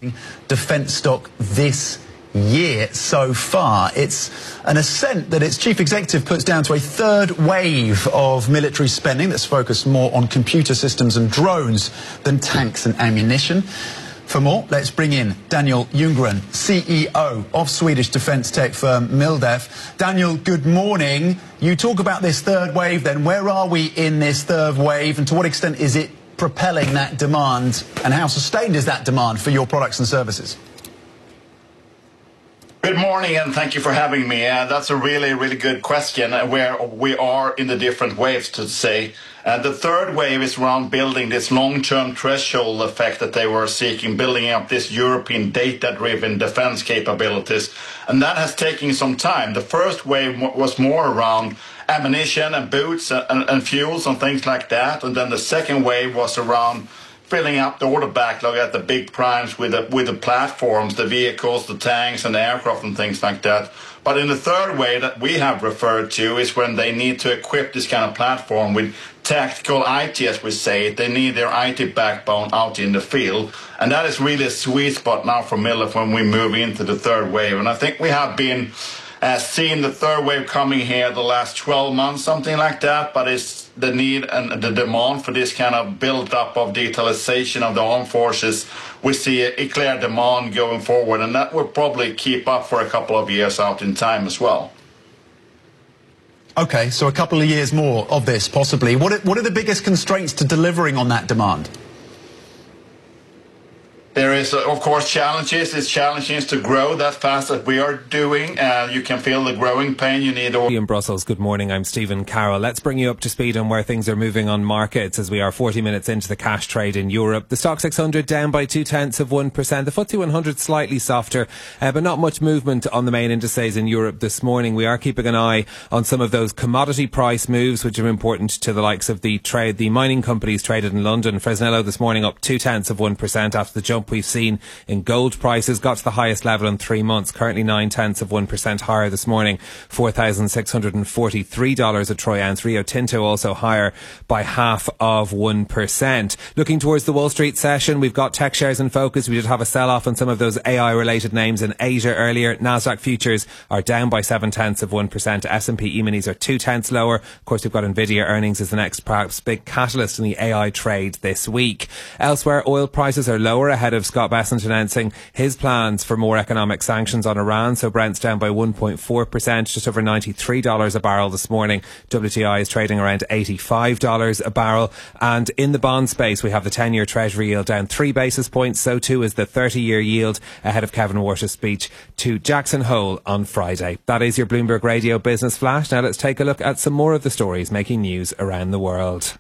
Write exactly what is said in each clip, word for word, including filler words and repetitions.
defence stock this year so far. It's an ascent that its chief executive puts down to a third wave of military spending that's focused more on computer systems and drones than tanks and ammunition. For more, let's bring in Daniel Ljunggren, C E O of Swedish defence tech firm Mildef. Daniel, good morning. You talk about this third wave then. Where are we in this third wave, and to what extent is it propelling that demand, and how sustained is that demand for your products and services? Good morning, and thank you for having me. Uh, that's a really, really good question, uh, where we are in the different waves, to say. Uh, the third wave is around building this long-term threshold effect that they were seeking, building up this European data-driven defense capabilities. And that has taken some time. The first wave was more around ammunition and boots and, and, and fuels and things like that. And then the second wave was around filling up the order backlog at the big primes with the, with the platforms, the vehicles, the tanks and the aircraft and things like that. But in the third way that we have referred to is when they need to equip this kind of platform with tactical I T, as we say. They need their I T backbone out in the field. And that is really a sweet spot now for Mildef when we move into the third wave. And I think we have been uh, seeing the third wave coming here the last twelve months, something like that. But it's the need and the demand for this kind of build-up of digitalization of the armed forces. We see a, a clear demand going forward, and that will probably keep up for a couple of years out in time as well. Okay, so a couple of years more of this, possibly. What are, what are the biggest constraints to delivering on that demand? There is, uh, of course, challenges. It's challenging to grow that fast as we are doing. Uh, you can feel the growing pain. You need... In Brussels, good morning. I'm Stephen Carroll. Let's bring you up to speed on where things are moving on markets as we are forty minutes into the cash trade in Europe. The Stock six hundred down by two tenths of one percent. The F T S E one hundred slightly softer, uh, but not much movement on the main indices in Europe this morning. We are keeping an eye on some of those commodity price moves, which are important to the likes of the trade. The mining companies traded in London. Fresnello this morning up two tenths of one percent after the jump we've seen in gold prices. Got to the highest level in three months, currently nine tenths of one percent higher this morning, four thousand six hundred forty-three dollars a troy ounce. Rio Tinto also higher by half of one percent. Looking towards the Wall Street session, we've got tech shares in focus. We did have a sell-off on some of those A I related names in Asia earlier. Nasdaq futures are down by seven tenths of one percent. S and P E-minis are two tenths lower. Of course, we've got Nvidia earnings as the next perhaps big catalyst in the A I trade this week. Elsewhere, oil prices are lower ahead of Scott Bessent announcing his plans for more economic sanctions on Iran. So Brent's down by one point four percent, just over ninety-three dollars a barrel this morning. W T I is trading around eighty-five dollars a barrel. And in the bond space, we have the ten-year Treasury yield down three basis points. So too is the thirty-year yield ahead of Kevin Warsh's speech to Jackson Hole on Friday. That is your Bloomberg Radio Business Flash. Now let's take a look at some more of the stories making news around the world.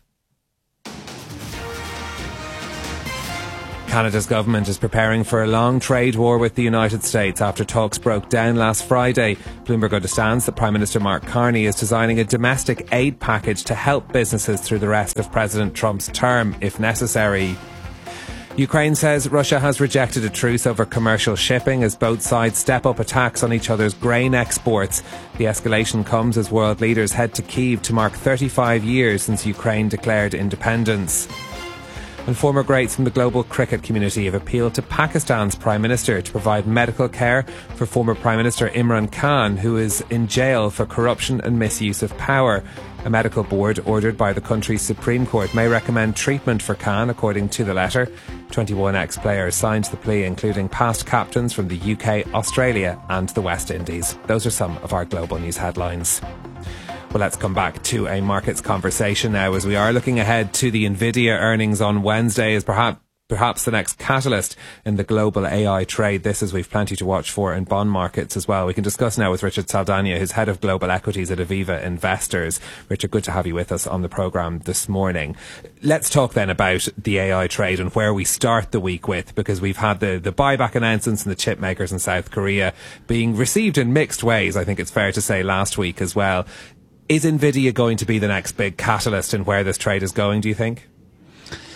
Canada's government is preparing for a long trade war with the United States after talks broke down last Friday. Bloomberg understands that Prime Minister Mark Carney is designing a domestic aid package to help businesses through the rest of President Trump's term, if necessary. Ukraine says Russia has rejected a truce over commercial shipping as both sides step up attacks on each other's grain exports. The escalation comes as world leaders head to Kyiv to mark thirty-five years since Ukraine declared independence. And former greats from the global cricket community have appealed to Pakistan's Prime Minister to provide medical care for former Prime Minister Imran Khan, who is in jail for corruption and misuse of power. A medical board ordered by the country's Supreme Court may recommend treatment for Khan, according to the letter. twenty-one ex-players signed the plea, including past captains from the U K, Australia and the West Indies. Those are some of our global news headlines. Well, let's come back to a markets conversation now, as we are looking ahead to the Nvidia earnings on Wednesday as perhaps perhaps the next catalyst in the global A I trade. This, as we've plenty to watch for in bond markets as well. We can discuss now with Richard Saldana, who's head of global equities at Aviva Investors. Richard, good to have you with us on the programme this morning. Let's talk then about the A I trade and where we start the week with, because we've had the, the buyback announcements and the chip makers in South Korea being received in mixed ways, I think it's fair to say, last week as well. Is Nvidia going to be the next big catalyst in where this trade is going, do you think?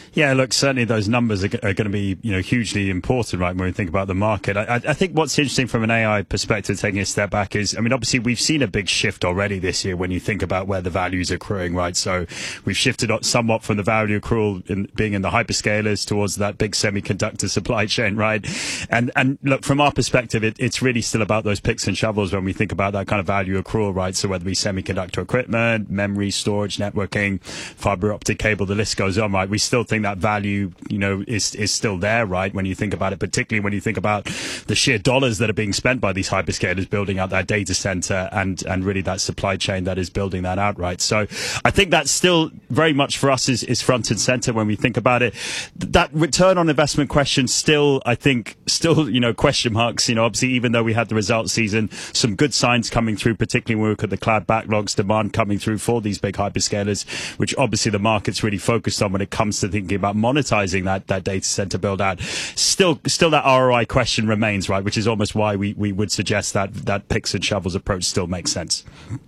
Yeah, look, certainly those numbers are, are going to be, you know, hugely important, right, when we think about the market. I, I think what's interesting from an A I perspective, taking a step back, is, I mean, obviously we've seen a big shift already this year when you think about where the values are accruing, right? So we've shifted somewhat from the value accrual in, being in the hyperscalers towards that big semiconductor supply chain, right? And and look, from our perspective, it, it's really still about those picks and shovels when we think about that kind of value accrual, right? So whether it be semiconductor equipment, memory, storage, networking, fiber optic cable, the list goes on, right? We still think that value, you know, is is still there, right? When you think about it, particularly when you think about the sheer dollars that are being spent by these hyperscalers building out that data center and and really that supply chain that is building that out, right? So I think that's still very much for us is, is front and center when we think about it. That return on investment question still, I think, still, you know, question marks. You know, obviously, even though we had the results season, some good signs coming through, particularly when we look at the cloud backlogs, demand coming through for these big hyperscalers, which obviously the market's really focused on when it comes to thinking about monetizing that, that data center build out. Still, still that R O I question remains, right? Which is almost why we, we would suggest that that picks and shovels approach still makes sense.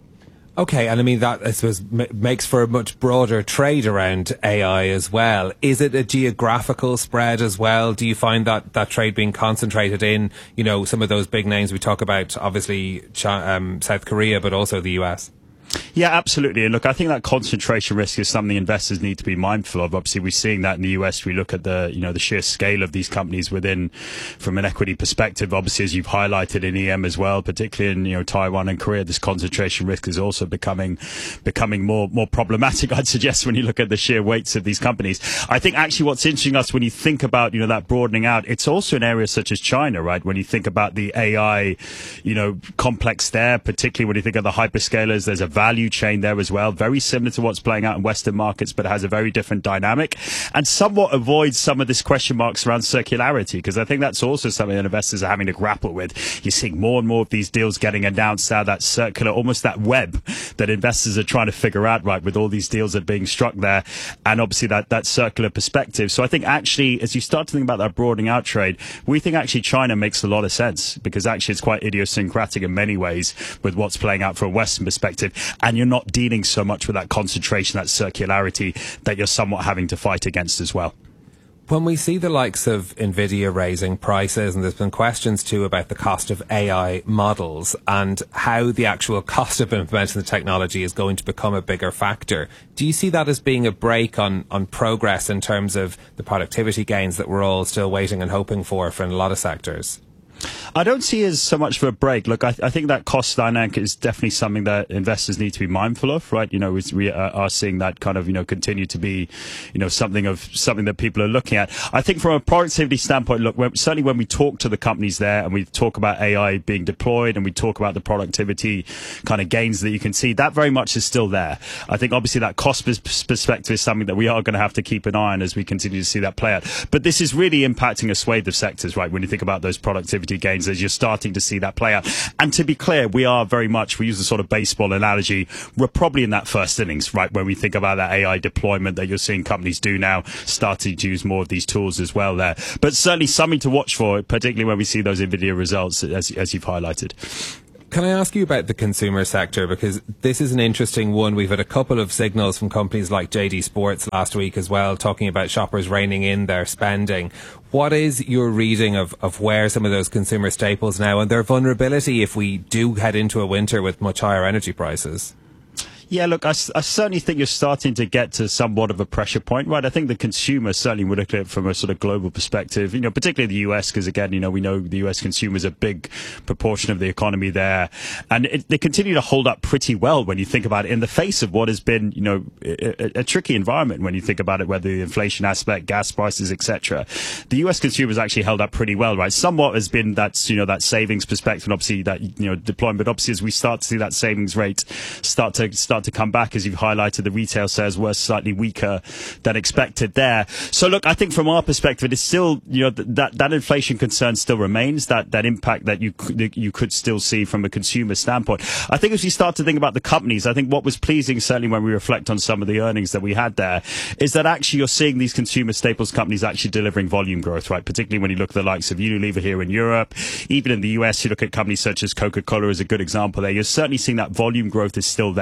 Okay, and I mean that I suppose m- makes for a much broader trade around A I as well. Is it a geographical spread as well? Do you find that that trade being concentrated in, you know, some of those big names we talk about, obviously China, um, South Korea, but also the U S? Yeah, absolutely. And look, I think that concentration risk is something investors need to be mindful of. Obviously, we're seeing that in the U S. We look at the, you know, the sheer scale of these companies within, from an equity perspective. Obviously, as you've highlighted in E M as well, particularly in, you know, Taiwan and Korea, this concentration risk is also becoming, becoming more, more problematic, I'd suggest, when you look at the sheer weights of these companies. I think actually what's interesting us when you think about, you know, that broadening out, it's also in areas such as China, right? When you think about the A I, you know, complex there, particularly when you think of the hyperscalers, there's a value chain there as well, very similar to what's playing out in Western markets, but has a very different dynamic and somewhat avoids some of this question marks around circularity, because I think that's also something that investors are having to grapple with. You're seeing more and more of these deals getting announced out, that circular, almost that web that investors are trying to figure out, right, with all these deals that are being struck there, and obviously that, that circular perspective. So I think actually, as you start to think about that broadening out trade, we think actually China makes a lot of sense, because actually it's quite idiosyncratic in many ways with what's playing out from a Western perspective, and you're not dealing so much with that concentration, that circularity that you're somewhat having to fight against as well. When we see the likes of Nvidia raising prices, and there's been questions too about the cost of A I models and how the actual cost of implementing the technology is going to become a bigger factor, do you see that as being a brake on, on progress in terms of the productivity gains that we're all still waiting and hoping for for in a lot of sectors? I don't see it as so much for a break. Look, I, I think that cost dynamic is definitely something that investors need to be mindful of, right? You know, we, we are seeing that kind of, you know, continue to be, you know, something of something that people are looking at. I think from a productivity standpoint, look, when, certainly when we talk to the companies there and we talk about A I being deployed and we talk about the productivity kind of gains that you can see, that very much is still there. I think obviously that cost perspective is something that we are going to have to keep an eye on as we continue to see that play out. But this is really impacting a swathe of sectors, right? When you think about those productivity gains, as you're starting to see that play out. And to be clear, we are very much, we use the sort of baseball analogy, we're probably in that first innings, right, when we think about that A I deployment that you're seeing companies do now, starting to use more of these tools as well there. But certainly something to watch for, particularly when we see those Nvidia results, as, as you've highlighted. Can I ask you about the consumer sector? Because this is an interesting one. We've had a couple of signals from companies like J D Sports last week as well, talking about shoppers reining in their spending. What is your reading of, of where some of those consumer staples now and their vulnerability if we do head into a winter with much higher energy prices? Yeah, look, I, I certainly think you're starting to get to somewhat of a pressure point, right? I think the consumer certainly would look at it from a sort of global perspective, you know, particularly the U S, because again, you know, we know the U S consumer is a big proportion of the economy there. And it, they continue to hold up pretty well when you think about it in the face of what has been, you know, a, a tricky environment when you think about it, whether the inflation aspect, gas prices, et cetera. The U S consumer has actually held up pretty well, right? Somewhat has been that, you know, that savings perspective and obviously that, you know, deployment. But obviously as we start to see that savings rate start to, start to come back, as you've highlighted, the retail sales were slightly weaker than expected there. So look, I think from our perspective, it's still, you know, that that inflation concern still remains, that that impact that you that you could still see from a consumer standpoint. I think as you start to think about the companies, I think what was pleasing, certainly when we reflect on some of the earnings that we had there, is that actually you're seeing these consumer staples companies actually delivering volume growth, right? Particularly when you look at the likes of Unilever here in Europe, even in the U S, you look at companies such as Coca-Cola as a good example there. You're certainly seeing that volume growth is still there.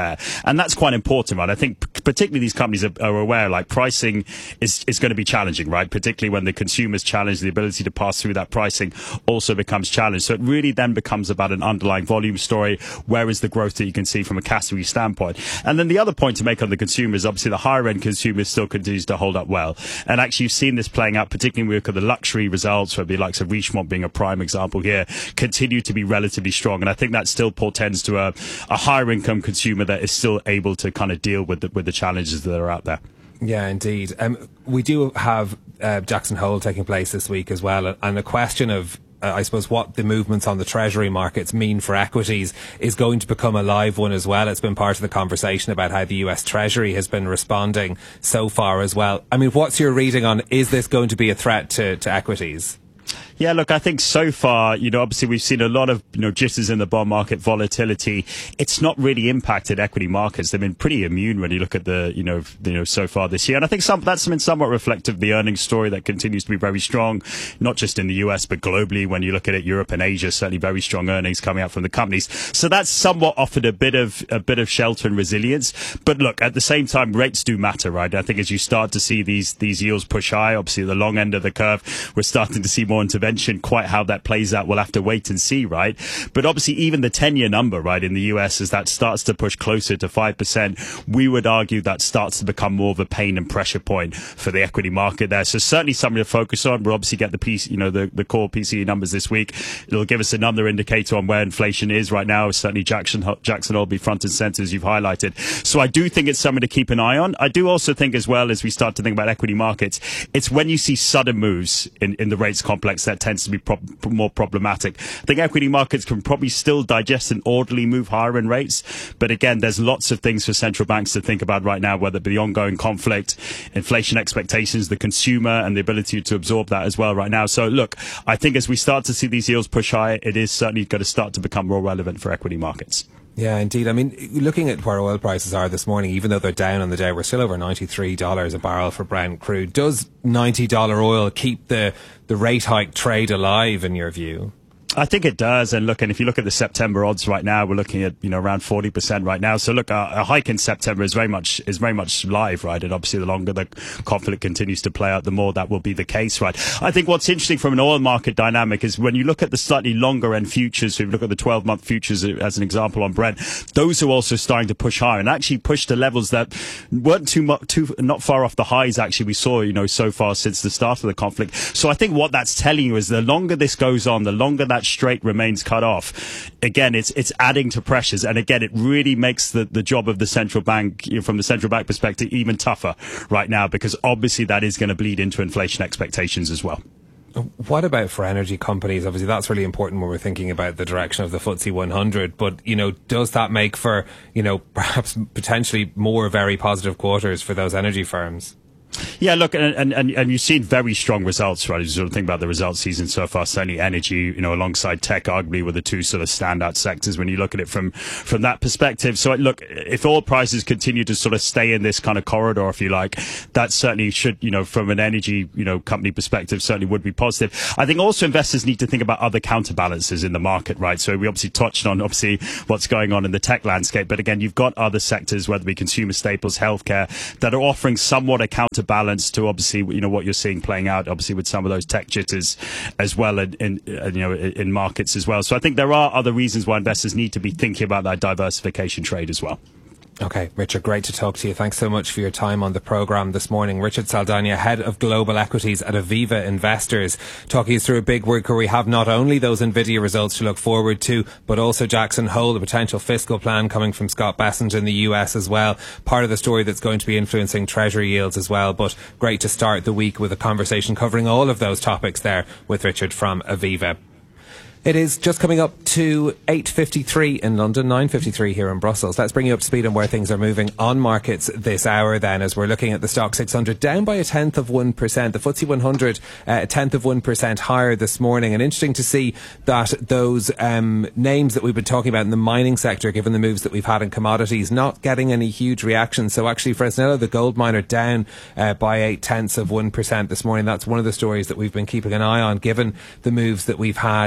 And that's quite important, right? I think particularly these companies are, are aware, like pricing is, is going to be challenging, right? Particularly when the consumer's challenged, the ability to pass through that pricing also becomes challenged. So it really then becomes about an underlying volume story. Where is the growth that you can see from a category standpoint? And then the other point to make on the consumer is obviously the higher end consumer still continues to hold up well. And actually you've seen this playing out, particularly when we look at the luxury results, where the likes of Richemont being a prime example here, continue to be relatively strong. And I think that still portends to a, a higher income consumer that is still able to kind of deal with the, with the challenges that are out there. Yeah, indeed. Um, we do have uh, Jackson Hole taking place this week as well, and a question of Uh, I suppose what the movements on the treasury markets mean for equities is going to become a live one as well. It's been part of the conversation about how the U S Treasury has been responding so far as well. I mean, what's your reading on, is this going to be a threat to, to equities? Yeah, look, I think so far, you know, obviously we've seen a lot of, you know, jitters in the bond market, volatility. It's not really impacted equity markets. They've been pretty immune when you look at the, you know, you know, so far this year. And I think some, that's been somewhat reflective of the earnings story that continues to be very strong, not just in the U S, but globally. When you look at it, Europe and Asia, certainly very strong earnings coming out from the companies. So that's somewhat offered a bit of, a bit of shelter and resilience. But look, at the same time, rates do matter, right? I think as you start to see these, these yields push high, obviously the long end of the curve, we're starting to see more intervention. Quite how that plays out, we'll have to wait and see, right? But obviously even the ten-year number, right, in the U S, as that starts to push closer to five percent, we would argue that starts to become more of a pain and pressure point for the equity market there. So certainly something to focus on. We'll obviously get the piece, you know, the, the core P C E numbers this week. It'll give us another indicator on where inflation is right now. Certainly Jackson, Jackson will be front and center, as you've highlighted. So I do think it's something to keep an eye on. I do also think as well, as we start to think about equity markets, it's when you see sudden moves in, in the rates complex that tends to be Pro- more problematic. I think equity markets can probably still digest an orderly move higher in rates, but again, there's lots of things for central banks to think about right now, whether it be the ongoing conflict, inflation expectations, the consumer, and the ability to absorb that as well right now. So look, I think as we start to see these yields push higher, it is certainly going to start to become more relevant for equity markets. Yeah, indeed. I mean, looking at where oil prices are this morning, even though they're down on the day, we're still over ninety-three dollars a barrel for Brent crude. Does ninety dollars oil keep the, the rate hike trade alive, in your view? I think it does. And look, and if you look at the September odds right now, we're looking at, you know, around forty percent right now. So look, a, a hike in September is very much, is very much live, right? And obviously the longer the conflict continues to play out, the more that will be the case, right? I think what's interesting from an oil market dynamic is when you look at the slightly longer end futures, so if you look at the twelve month futures as an example on Brent, those are also starting to push higher and actually push to levels that weren't too much, too, not far off the highs actually we saw, you know, so far since the start of the conflict. So I think what that's telling you is the longer this goes on, the longer that straight remains cut off, again, it's it's adding to pressures, and again, it really makes the, the job of the central bank, you know, from the central bank perspective, even tougher right now, because obviously that is going to bleed into inflation expectations as well. What about for energy companies? Obviously, that's really important when we're thinking about the direction of the F T S E one hundred. But, you know, does that make for, you know, perhaps potentially more very positive quarters for those energy firms? Yeah, look, and, and, and you've seen very strong results, right? As you sort of think about the results season so far, certainly energy, you know, alongside tech, arguably were the two sort of standout sectors when you look at it from, from that perspective. So look, if oil prices continue to sort of stay in this kind of corridor, if you like, that certainly should, you know, from an energy, you know, company perspective, certainly would be positive. I think also investors need to think about other counterbalances in the market, right? So we obviously touched on, obviously, what's going on in the tech landscape. But again, you've got other sectors, whether it be consumer staples, healthcare, that are offering somewhat a counter balance to obviously, you know, what you're seeing playing out obviously with some of those tech jitters as well in, in you know, in markets as well. So I think there are other reasons why investors need to be thinking about that diversification trade as well. Okay, Richard, great to talk to you. Thanks so much for your time on the programme this morning. Richard Saldana, Head of Global Equities at Aviva Investors, talking us through a big week where we have not only those Nvidia results to look forward to, but also Jackson Hole, the potential fiscal plan coming from Scott Bessent in the U S as well. Part of the story that's going to be influencing Treasury yields as well. But great to start the week with a conversation covering all of those topics there with Richard from Aviva. It is just coming up to eight fifty-three in London, nine fifty-three here in Brussels. Let's bring you up to speed on where things are moving on markets this hour then, as we're looking at the Stock six hundred down by a tenth of one percent. The F T S E one hundred uh, a tenth of one percent higher this morning. And interesting to see that those um, names that we've been talking about in the mining sector, given the moves that we've had in commodities, not getting any huge reaction. So actually Fresnillo, the gold miner, down uh, by eight tenths of one percent this morning. That's one of the stories that we've been keeping an eye on, given the moves that we've had in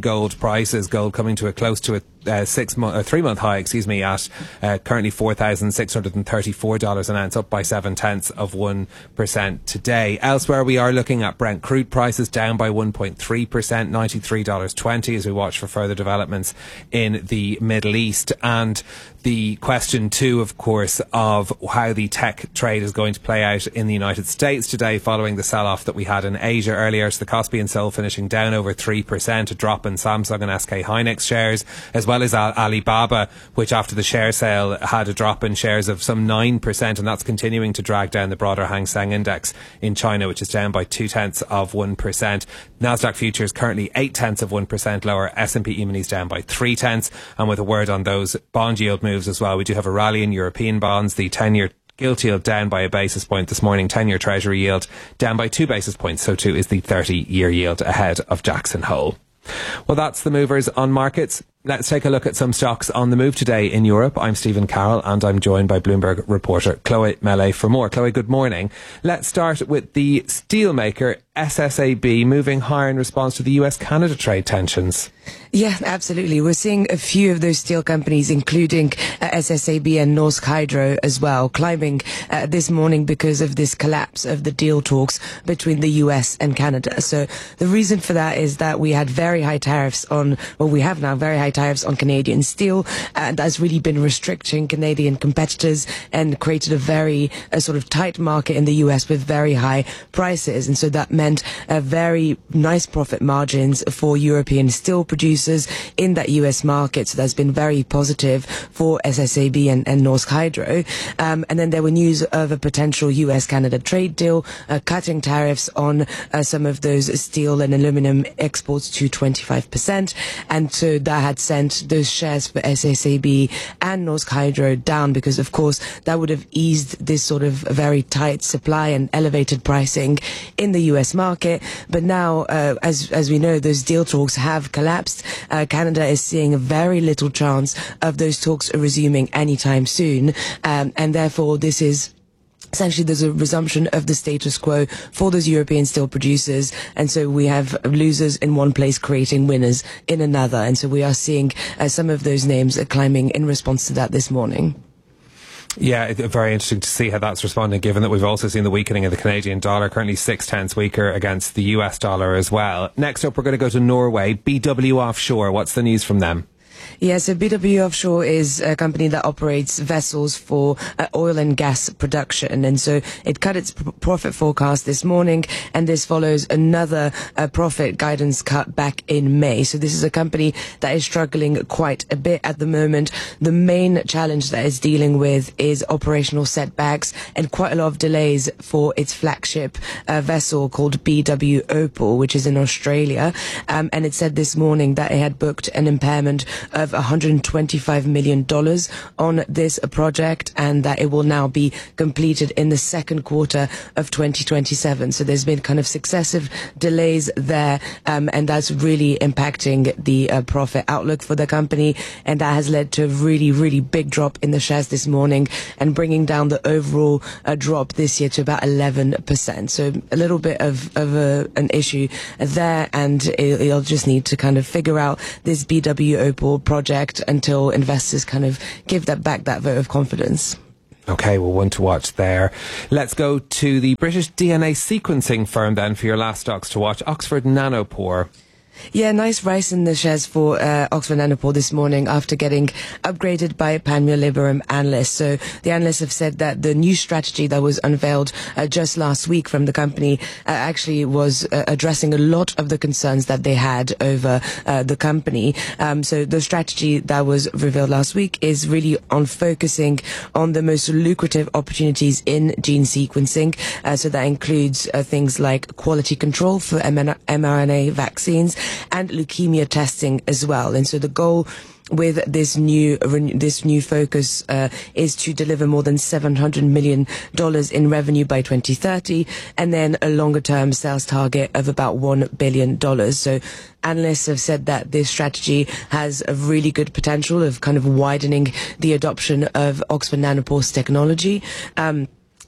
gold prices. Gold coming to a close to a uh, six month, uh, three month high, excuse me, at uh, currently four thousand six hundred thirty-four dollars an ounce, up by seven tenths of one percent today. Elsewhere, we are looking at Brent crude prices down by one point three percent, ninety-three dollars twenty, as we watch for further developments in the Middle East. And the question too, of course, of how the tech trade is going to play out in the United States today following the sell-off that we had in Asia earlier. So the Kospi and Seoul finishing down over three percent, a drop in Samsung and S K Hynix shares, as well as Al- Alibaba, which after the share sale had a drop in shares of some nine percent, and that's continuing to drag down the broader Hang Seng Index in China, which is down by two tenths of one percent. Nasdaq futures currently eight tenths of one percent lower. S and P E-minis down by three tenths. And with a word on those bond yield moves as well, we do have a rally in European bonds. The ten-year gilt yield down by a basis point this morning. ten-year Treasury yield down by two basis points. So too is the thirty-year yield ahead of Jackson Hole. Well, that's the movers on markets. Let's take a look at some stocks on the move today in Europe. I'm Stephen Carroll and I'm joined by Bloomberg reporter Chloe Mellet for more. Chloe, good morning. Let's start with the steelmaker S S A B moving higher in response to the U S Canada trade tensions. Yeah, absolutely. We're seeing a few of those steel companies, including uh, S S A B and Norsk Hydro as well, climbing uh, this morning because of this collapse of the deal talks between the U S and Canada. So the reason for that is that we had very high tariffs on, well, we have now very high tariffs on Canadian steel, and that's really been restricting Canadian competitors and created a very a sort of tight market in the U S with very high prices. And so that meant uh, very nice profit margins for European steel producers in that U S market. So that's been very positive for S S A B and, and Norsk Hydro. Um, and then there were news of a potential U S Canada trade deal, uh, cutting tariffs on uh, some of those steel and aluminum exports to twenty-five percent. And so that had sent those shares for S S A B and Norsk Hydro down because, of course, that would have eased this sort of very tight supply and elevated pricing in the U S market. But now, uh, as, as we know, those deal talks have collapsed. Uh, Canada is seeing very little chance of those talks resuming anytime soon. Um, and therefore, this is essentially there's a resumption of the status quo for those European steel producers. And so we have losers in one place creating winners in another. And so we are seeing uh, some of those names climbing in response to that this morning. Yeah, it, very interesting to see how that's responding, given that we've also seen the weakening of the Canadian dollar, currently six tenths weaker against the U S dollar as well. Next up, we're going to go to Norway. B W Offshore, what's the news from them? Yeah, so B W Offshore is a company that operates vessels for uh, oil and gas production. And so it cut its p- profit forecast this morning, and this follows another uh, profit guidance cut back in May. So this is a company that is struggling quite a bit at the moment. The main challenge that it's dealing with is operational setbacks and quite a lot of delays for its flagship uh, vessel called B W Opal, which is in Australia. Um, and it said this morning that it had booked an impairment of one hundred twenty-five million dollars on this project, and that it will now be completed in the second quarter of twenty twenty-seven. So there's been kind of successive delays there, um, and that's really impacting the uh, profit outlook for the company, and that has led to a really, really big drop in the shares this morning and bringing down the overall uh, drop this year to about eleven percent. So a little bit of, of a, an issue there, and it, it'll just need to kind of figure out this B W Opal project until investors kind of give that back that vote of confidence. Okay, well, one to watch there. Let's go to the British D N A sequencing firm then for your last stocks to watch, Oxford Nanopore. Yeah, nice rise in the shares for uh, Oxford Nanopore this morning after getting upgraded by Panmure Liberum analysts. So the analysts have said that the new strategy that was unveiled uh, just last week from the company uh, actually was uh, addressing a lot of the concerns that they had over uh, the company. Um, so the strategy that was revealed last week is really on focusing on the most lucrative opportunities in gene sequencing. Uh, so that includes uh, things like quality control for m R N A vaccines and leukemia testing as well. And so the goal with this new this new focus uh, is to deliver more than seven hundred million dollars in revenue by twenty thirty, and then a longer term sales target of about one billion dollars. So analysts have said that this strategy has a really good potential of kind of widening the adoption of Oxford Nanopore's technology. Um,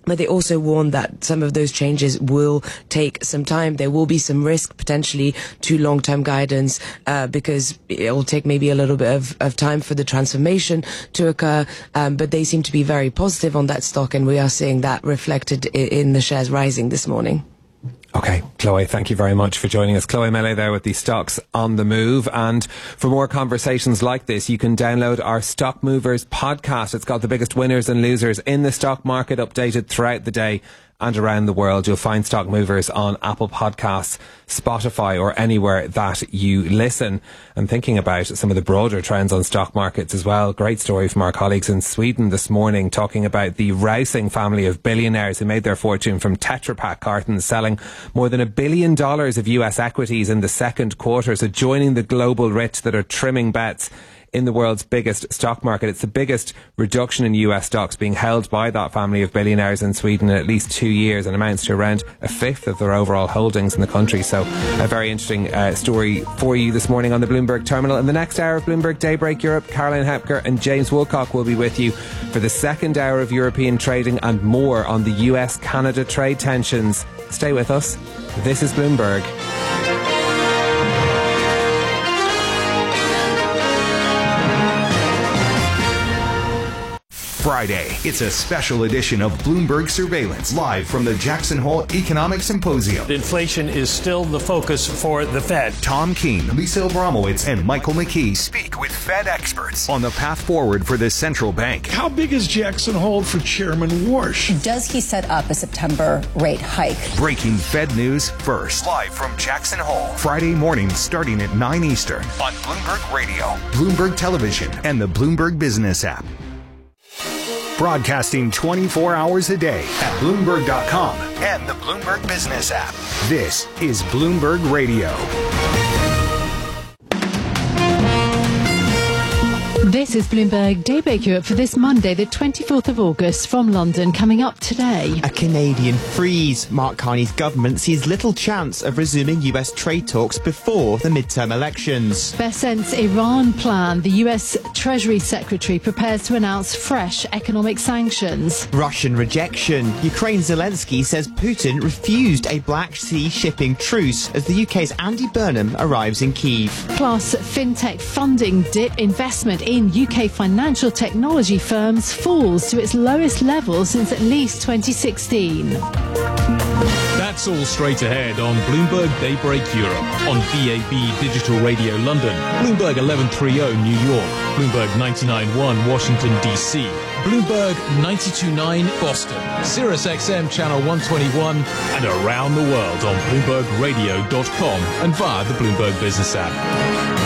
But they also warned that some of those changes will take some time. There will be some risk potentially to long-term guidance uh, because it will take maybe a little bit of, of time for the transformation to occur. Um, but they seem to be very positive on that stock, and we are seeing that reflected in, in the shares rising this morning. Okay, Chloe, thank you very much for joining us. Chloe Melee there with the Stocks on the Move. And for more conversations like this, you can download our Stock Movers podcast. It's got the biggest winners and losers in the stock market updated throughout the day and around the world. You'll find Stock Movers on Apple Podcasts, Spotify, or anywhere that you listen. And thinking about some of the broader trends on stock markets as well. Great story from our colleagues in Sweden this morning talking about the Rausing family of billionaires who made their fortune from Tetra Pak cartons, selling more than a billion dollars of U S equities in the second quarter. So joining the global rich that are trimming bets in the world's biggest stock market. It's the biggest reduction in U S stocks being held by that family of billionaires in Sweden in at least two years, and amounts to around a fifth of their overall holdings in the country. So a very interesting uh, story for you this morning on the Bloomberg Terminal. In the next hour of Bloomberg Daybreak Europe, Caroline Hepker and James Woolcock will be with you for the second hour of European trading and more on the U S Canada trade tensions. Stay with us. This is Bloomberg. Friday. It's a special edition of Bloomberg Surveillance, live from the Jackson Hole Economic Symposium. Inflation is still the focus for the Fed. Tom Keene, Lisa Abramowitz, and Michael McKee speak with Fed experts on the path forward for the central bank. How big is Jackson Hole for Chairman Warsh? Does he set up a September rate hike? Breaking Fed news first. Live from Jackson Hole. Friday morning starting at nine Eastern on Bloomberg Radio, Bloomberg Television, and the Bloomberg Business app. Broadcasting twenty-four hours a day at Bloomberg dot com and the Bloomberg Business app. This is Bloomberg Radio. This is Bloomberg Daybreak Europe for this Monday, the twenty-fourth of August, from London. Coming up today, a Canadian freeze. Mark Carney's government sees little chance of resuming U S trade talks before the midterm elections. Bessent's Iran plan. The U S Treasury Secretary prepares to announce fresh economic sanctions. Russian rejection. Ukraine Zelensky says Putin refused a Black Sea shipping truce as the U K's Andy Burnham arrives in Kyiv. Plus, fintech funding dip. Investment in U K financial technology firms falls to its lowest level since at least twenty sixteen. That's all straight ahead on Bloomberg Daybreak Europe, on B A B Digital Radio London, Bloomberg eleven thirty New York, Bloomberg ninety-nine point one Washington D C, Bloomberg ninety-two point nine Boston, Sirius X M Channel one twenty-one, and around the world on Bloomberg Radio dot com and via the Bloomberg Business app.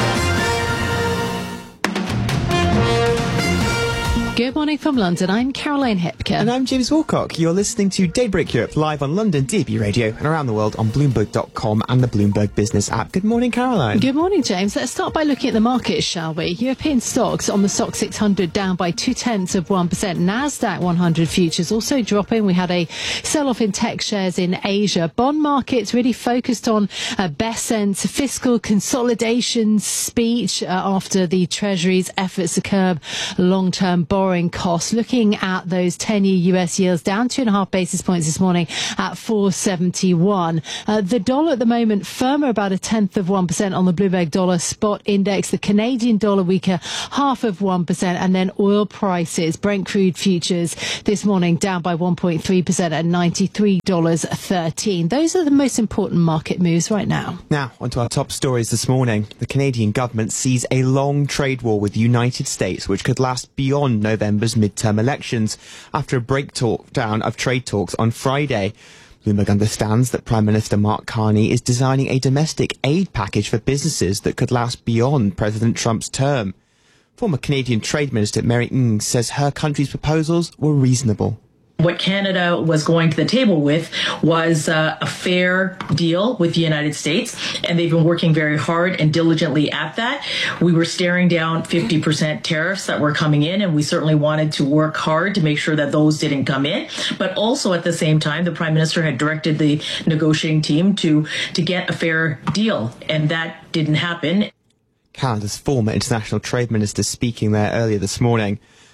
Good morning from London. I'm Caroline Hepker. And I'm James Woolcock. You're listening to Daybreak Europe live on London D A B Radio and around the world on Bloomberg dot com and the Bloomberg Business app. Good morning, Caroline. Good morning, James. Let's start by looking at the markets, shall we? European stocks on the Stoxx six hundred down by two-tenths of one percent. NASDAQ one hundred futures also dropping. We had a sell-off in tech shares in Asia. Bond markets really focused on uh, Bessent's fiscal consolidation speech uh, after the Treasury's efforts to curb long-term borrowing costs. Looking at those ten-year U S yields down two and a half basis points this morning at four seventy-one. Uh, the dollar at the moment firmer about a tenth of one percent on the Bloomberg Dollar Spot Index. The Canadian dollar weaker half of one percent. And then oil prices, Brent crude futures this morning down by one point three percent at ninety-three dollars thirteen. Those are the most important market moves right now. Now, onto our top stories this morning. The Canadian government sees a long trade war with the United States, which could last beyond November's midterm elections after a breakdown of trade talks on Friday. Bloomberg understands that Prime Minister Mark Carney is designing a domestic aid package for businesses that could last beyond President Trump's term. Former Canadian Trade Minister Mary Ng says her country's proposals were reasonable. What Canada was going to the table with was uh, a fair deal with the United States, and they've been working very hard and diligently at that. We were staring down fifty percent tariffs that were coming in, and we certainly wanted to work hard to make sure that those didn't come in. But also at the same time, the Prime Minister had directed the negotiating team to, to get a fair deal, and that didn't happen. Canada's former International Trade Minister speaking there earlier this morning.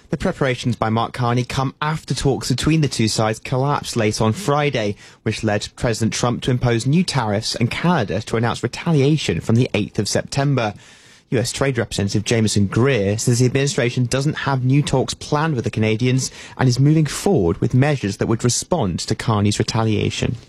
The preparations by Mark Carney come after talks between the two sides collapsed late on Friday, which led President Trump to impose new tariffs and Canada to announce retaliation from the eighth of September. U S Trade Representative Jameson Greer says the administration doesn't have new talks planned with the Canadians and is moving forward with measures that would respond to Carney's retaliation.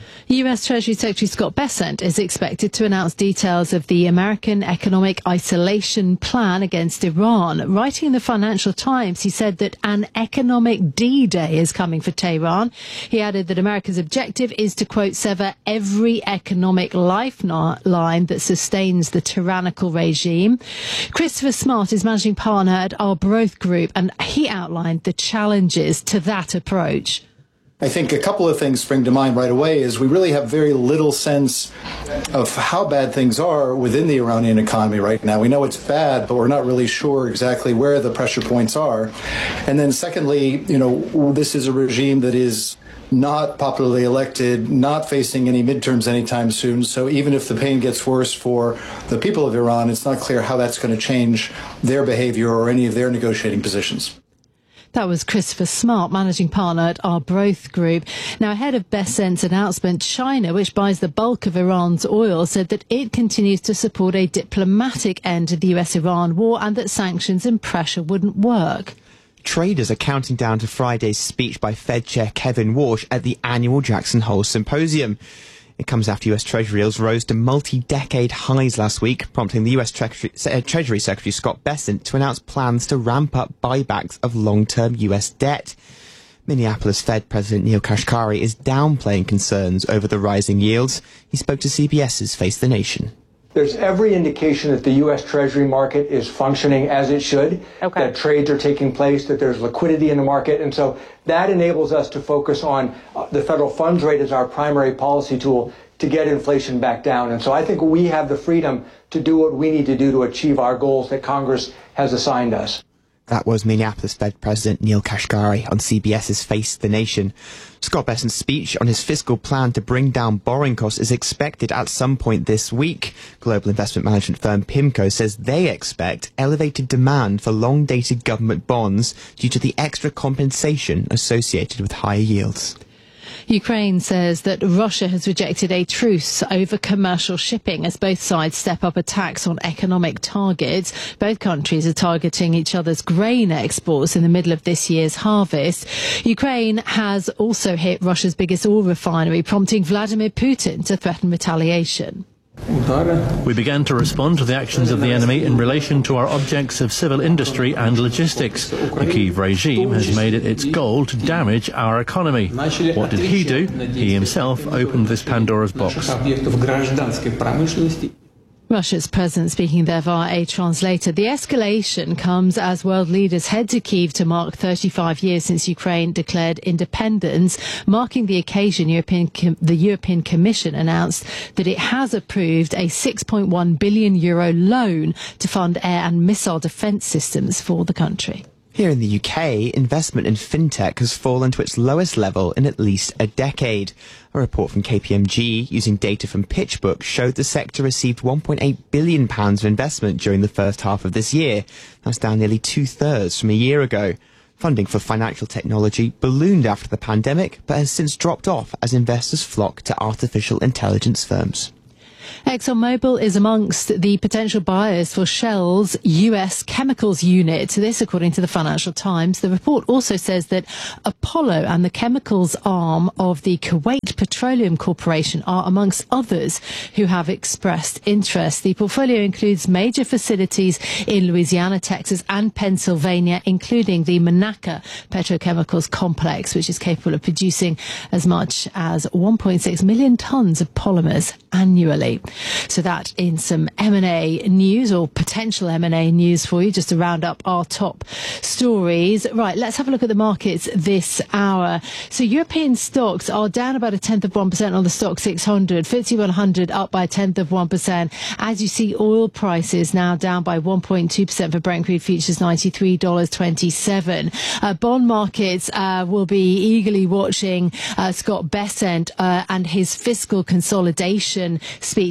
U S Treasury Secretary Scott Bessent is expected to announce details of the American economic isolation plan against Iran. Writing in the Financial Times, he said that an economic D-Day is coming for Tehran. He added that America's objective is to, quote, sever every economic lifeline that sustains the tyrannical regime. Christopher Smart is managing partner at Arbroath Group, and he outlined the challenges to that approach. I think a couple of things spring to mind right away is we really have very little sense of how bad things are within the Iranian economy right now. We know it's bad, but we're not really sure exactly where the pressure points are. And then secondly, you know, this is a regime that is not popularly elected, not facing any midterms anytime soon. So even if the pain gets worse for the people of Iran, it's not clear how that's going to change their behavior or any of their negotiating positions. That was Christopher Smart, managing partner at Arbroath Group. Now, ahead of Bessent's announcement, China, which buys the bulk of Iran's oil, said that it continues to support a diplomatic end to the U S Iran war and that sanctions and pressure wouldn't work. Traders are counting down to Friday's speech by Fed Chair Kevin Warsh at the annual Jackson Hole Symposium. It comes after U S Treasury yields rose to multi-decade highs last week, prompting the U S Treasury, uh, Treasury Secretary Scott Bessent to announce plans to ramp up buybacks of long-term U S debt. Minneapolis Fed President Neel Kashkari is downplaying concerns over the rising yields. He spoke to CBS's Face the Nation. There's every indication that the U S Treasury market is functioning as it should, okay. that trades are taking place, that there's liquidity in the market, and so that enables us to focus on uh, the federal funds rate as our primary policy tool to get inflation back down. And so I think we have the freedom to do what we need to do to achieve our goals that Congress has assigned us. That was Minneapolis Fed President Neel Kashkari on CBS's Face the Nation. Scott Bessent's speech on his fiscal plan to bring down borrowing costs is expected at some point this week. Global investment management firm PIMCO says they expect elevated demand for long-dated government bonds due to the extra compensation associated with higher yields. Ukraine says that Russia has rejected a truce over commercial shipping as both sides step up attacks on economic targets. Both countries are targeting each other's grain exports in the middle of this year's harvest. Ukraine has also hit Russia's biggest oil refinery, prompting Vladimir Putin to threaten retaliation. We began to respond to the actions of the enemy in relation to our objects of civil industry and logistics. The Kyiv regime has made it its goal to damage our economy. What did he do? He himself opened this Pandora's box. Russia's president speaking there via a translator. The escalation comes as world leaders head to Kyiv to mark thirty-five years since Ukraine declared independence. Marking the occasion, European Com- the European Commission announced that it has approved a six point one billion euro loan to fund air and missile defence systems for the country. Here in the U K, investment in fintech has fallen to its lowest level in at least a decade. A report from K P M G using data from PitchBook showed the sector received one point eight billion pounds of investment during the first half of this year. That's down nearly two-thirds from a year ago. Funding for financial technology ballooned after the pandemic, but has since dropped off as investors flock to artificial intelligence firms. ExxonMobil is amongst the potential buyers for Shell's U S chemicals unit. This, according to the Financial Times. The report also says that Apollo and the chemicals arm of the Kuwait Petroleum Corporation are amongst others who have expressed interest. The portfolio includes major facilities in Louisiana, Texas and Pennsylvania, including the Monaca Petrochemicals Complex, which is capable of producing as much as one point six million tons of polymers annually. So that in some M and A news, or potential M and A news for you, just to round up our top stories. Right, let's have a look at the markets this hour. So European stocks are down about a tenth of one percent on the Stock six hundred. F T S E one hundred up by a tenth of one percent. As you see, oil prices now down by one point two percent for Brent crude futures, ninety-three dollars and twenty-seven cents. Uh, bond markets uh, will be eagerly watching uh, Scott Bessent uh, and his fiscal consolidation speech expected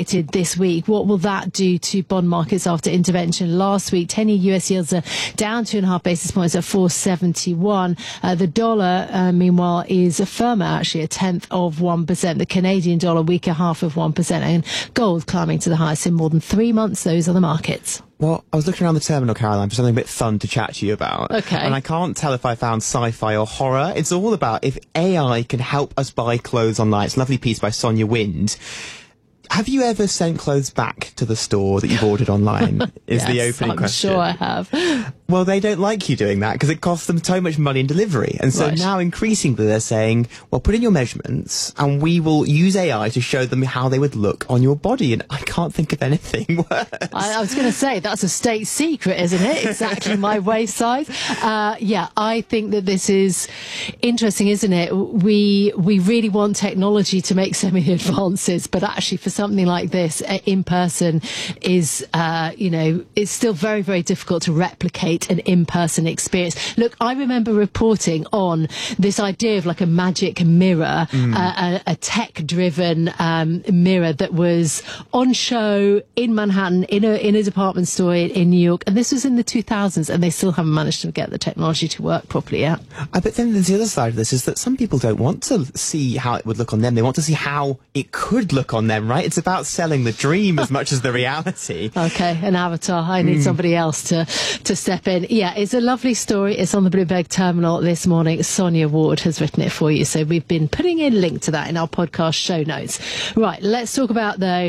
expected this week. What will that do to bond markets after intervention last week? ten-year U S yields are down two and a half basis points at four seventy-one. Uh, the dollar, uh, meanwhile, is firmer, actually a tenth of one percent. The Canadian dollar weaker, half of one percent, and gold climbing to the highest in more than three months. Those are the markets. Well, I was looking around the terminal, Caroline, for something a bit fun to chat to you about. Okay. And I can't tell if I found sci-fi or horror. It's all about if A I can help us buy clothes online. It's a lovely piece by Sonia Wind. Have you ever sent clothes back to the store that you've ordered online? Is yes, the opening I'm question. sure I have. Well, they don't like you doing that because it costs them so much money in delivery. And so right. now increasingly they're saying, well, put in your measurements and we will use A I to show them how they would look on your body. And I can't think of anything worse. I, I was going to say, that's a state secret, isn't it? Exactly my waist size. Uh, yeah, I think that this is interesting, isn't it? We, we really want technology to make so many advances, but actually for something like this, uh, in person is, uh, you know, it's still very, very difficult to replicate an in-person experience. Look, I remember reporting on this idea of like a magic mirror, mm. uh, a, a tech-driven um, mirror that was on show in Manhattan, in a in a department store in, in New York, and this was in the two thousands, and they still haven't managed to get the technology to work properly yet. Uh, but then there's the other side of this, is that some people don't want to see how it would look on them. They want to see how it could look on them, right? It's about selling the dream as much as the reality. Okay, an avatar. I need mm. somebody else to, to step in. Yeah, it's a lovely story. It's on the Bloomberg terminal this morning. Sonia Ward has written it for you. So we've been putting in a link to that in our podcast show notes. Right, let's talk about, though,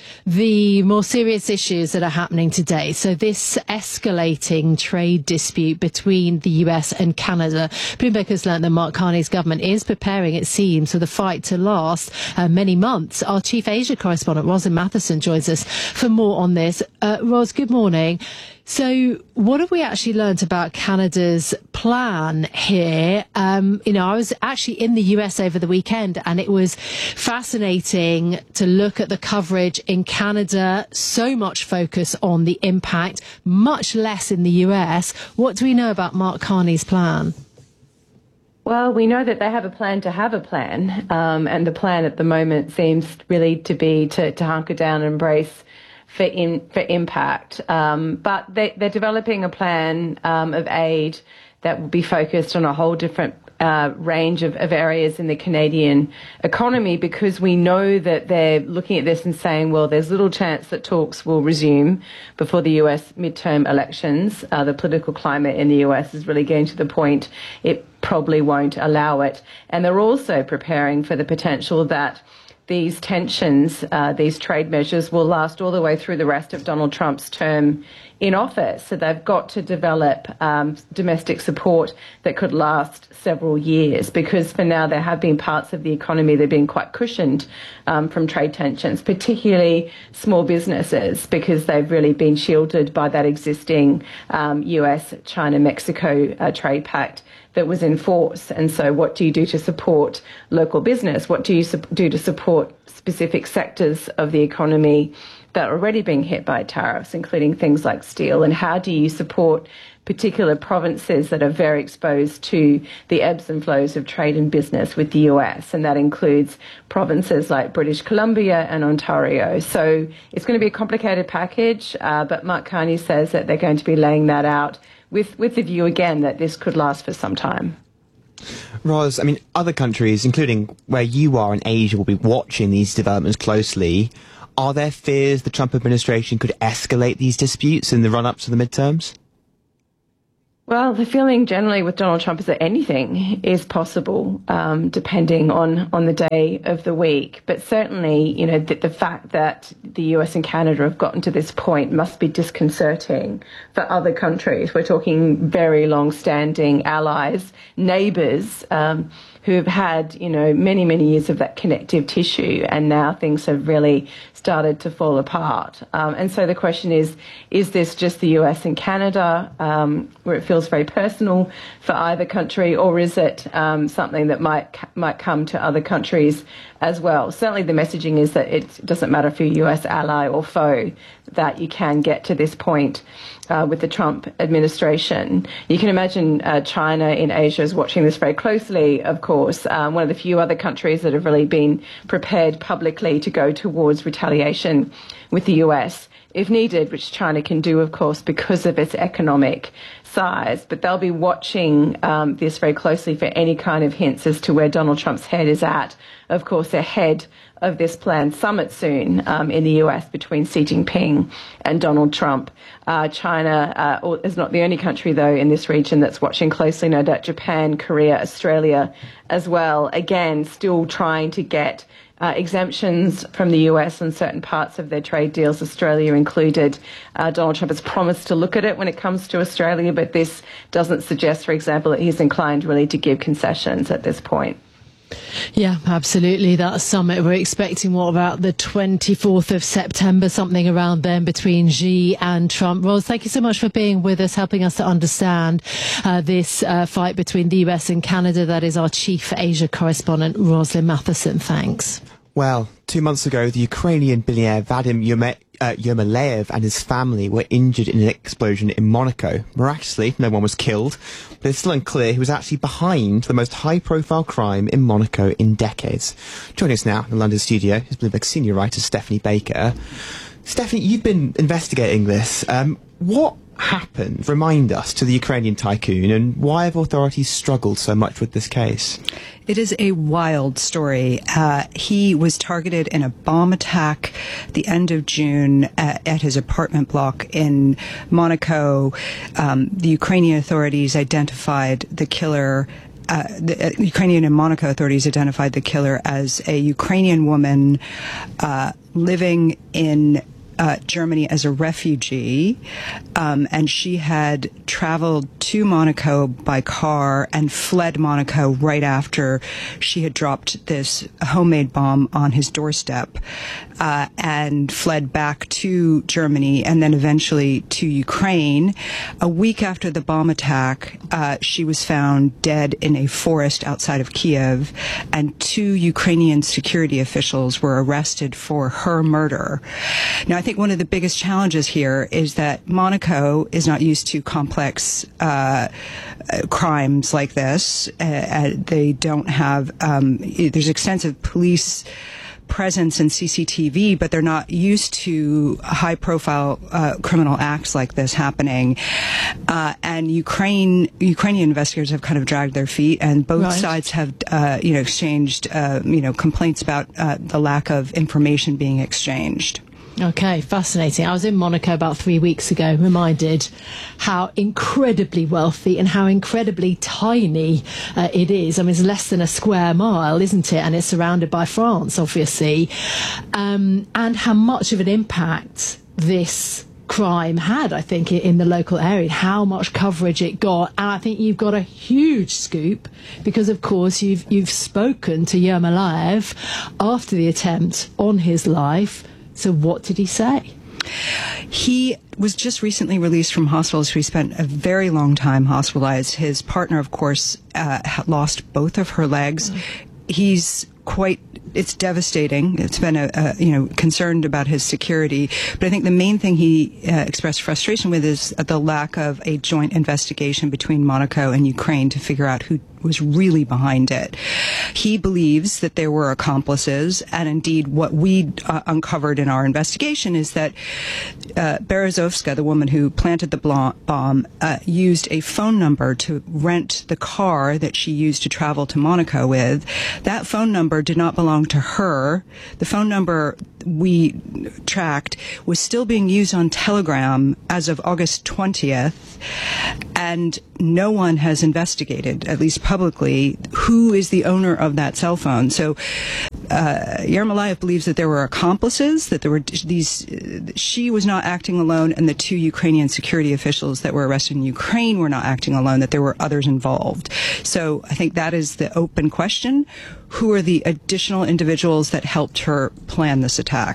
the more serious issues that are happening today. So this escalating trade dispute between the U S and Canada. Bloomberg has learned that Mark Carney's government is preparing, it seems, for the fight to last uh, many months. Our chief Asia correspondent, Rosin Matheson, joins us for more on this. Uh, Ros, good morning. So what have we actually learnt about Canada's plan here? Um, you know, I was actually in the U S over the weekend, and it was fascinating to look at the coverage in Canada. So much focus on the impact, much less in the U S. What do we know about Mark Carney's plan? Well, we know that they have a plan to have a plan, um, and the plan at the moment seems really to be to, to hunker down and embrace for in, for impact. Um, but they, they're developing a plan um, of aid that will be focused on a whole different uh, range of, of areas in the Canadian economy, because we know that they're looking at this and saying, well, there's little chance that talks will resume before the U S midterm elections. Uh, the political climate in the U S is really getting to the point it probably won't allow it. And they're also preparing for the potential that these tensions, uh, these trade measures will last all the way through the rest of Donald Trump's term in office. So they've got to develop um, domestic support that could last several years, because for now there have been parts of the economy that have been quite cushioned um, from trade tensions, particularly small businesses, because they've really been shielded by that existing um, U S China Mexico uh, trade pact that was in force. And so what do you do to support local business? What do you su- do to support specific sectors of the economy that are already being hit by tariffs, including things like steel? And how do you support particular provinces that are very exposed to the ebbs and flows of trade and business with the U S? And that includes provinces like British Columbia and Ontario. So it's going to be a complicated package, uh, but Mark Carney says that they're going to be laying that out with, with the view, again, that this could last for some time. Ros, I mean, other countries, including where you are in Asia, will be watching these developments closely. Are there fears the Trump administration could escalate these disputes in the run-up to the midterms? Well, the feeling generally with Donald Trump is that anything is possible, um, depending on, on the day of the week. But certainly, you know, the, the fact that the U S and Canada have gotten to this point must be disconcerting for other countries. We're talking very long-standing allies, neighbours, um, who have had, you know, many, many years of that connective tissue, and now things have really started to fall apart. Um, and so the question is, is this just the U S and Canada, um, where it feels very personal for either country, or is it um, something that might might come to other countries as well? Certainly the messaging is that it doesn't matter if you're U S ally or foe, that you can get to this point uh, with the Trump administration. You can imagine uh, China in Asia is watching this very closely, of course. course, um, one of the few other countries that have really been prepared publicly to go towards retaliation with the U S if needed, which China can do, of course, because of its economic size. But they'll be watching um, this very closely for any kind of hints as to where Donald Trump's head is at, of course, ahead of this planned summit soon um, in the U S between Xi Jinping and Donald Trump. Uh, China uh, is not the only country, though, in this region that's watching closely. No doubt Japan, Korea, Australia as well. Again, still trying to get Uh, exemptions from the U S on certain parts of their trade deals, Australia included. Uh, Donald Trump has promised to look at it when it comes to Australia, but this doesn't suggest, for example, that he's inclined really to give concessions at this point. Yeah, absolutely. That summit we're expecting, what about the twenty-fourth of September, something around then between Xi and Trump. Ros, thank you so much for being with us, helping us to understand uh, this uh, fight between the U S and Canada. That is our chief Asia correspondent, Roslyn Matheson. Thanks. Well, two months ago, the Ukrainian billionaire Vadim Yerme- uh, Yermolayev and his family were injured in an explosion in Monaco. Miraculously, no one was killed, but it's still unclear who was actually behind the most high-profile crime in Monaco in decades. Joining us now in the London studio is Bloomberg senior writer Stephanie Baker. Stephanie, you've been investigating this. Um, what happened, remind us, to the Ukrainian tycoon, and why have authorities struggled so much with this case? It is a wild story. Uh, he was targeted in a bomb attack at the end of June at, at his apartment block in Monaco. Um, the Ukrainian authorities identified the killer Uh, the uh, Ukrainian and Monaco authorities identified the killer as a Ukrainian woman uh, living in Uh, Germany as a refugee, um, and she had traveled to Monaco by car and fled Monaco right after she had dropped this homemade bomb on his doorstep, uh, and fled back to Germany and then eventually to Ukraine. A week after the bomb attack, uh, she was found dead in a forest outside of Kiev, and two Ukrainian security officials were arrested for her murder. Now, I think one of the biggest challenges here is that Monaco is not used to complex uh, crimes like this. Uh, they don't have, um, there's extensive police presence and C C T V, but they're not used to high-profile uh, criminal acts like this happening. Uh, and Ukraine, Ukrainian investigators have kind of dragged their feet, and both right. sides have, uh, you know, exchanged, uh, you know, complaints about uh, the lack of information being exchanged. Okay, fascinating. I was in Monaco about three weeks ago, reminded how incredibly wealthy and how incredibly tiny uh, it is. I mean, it's less than a square mile, isn't it? And it's surrounded by France, obviously. Um, and how much of an impact this crime had, I think, in the local area, how much coverage it got. And I think you've got a huge scoop because, of course, you've, you've spoken to Yermolayev after the attempt on his life. So what did he say? He was just recently released from hospital, so he spent a very long time hospitalized. His partner, of course, uh, lost both of her legs. Mm. He's quite, it's devastating. It's been a, a, you know, concerned about his security. But I think the main thing he uh, expressed frustration with is the lack of a joint investigation between Monaco and Ukraine to figure out who was really behind it. He believes that there were accomplices, and indeed what we uh, uncovered in our investigation is that uh, Berezovska, the woman who planted the bomb, uh, used a phone number to rent the car that she used to travel to Monaco with. That phone number did not belong to her. The phone number we tracked was still being used on Telegram as of August twentieth, and no one has investigated, at least publicly, who is the owner of that cell phone. So uh, Yermolayev believes that there were accomplices, that there were these, uh, she was not acting alone, and the two Ukrainian security officials that were arrested in Ukraine were not acting alone, that there were others involved. So I think that is the open question. Who are the additional individuals that helped her plan this attack?